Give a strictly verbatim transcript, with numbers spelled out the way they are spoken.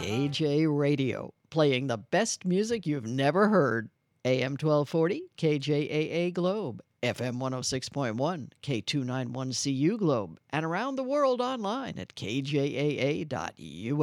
K J Radio, playing the best music you've never heard. A M twelve forty, K J A A Globe, F M one oh six point one, K two ninety-one C U Globe, and around the world online at K J A A dot U S.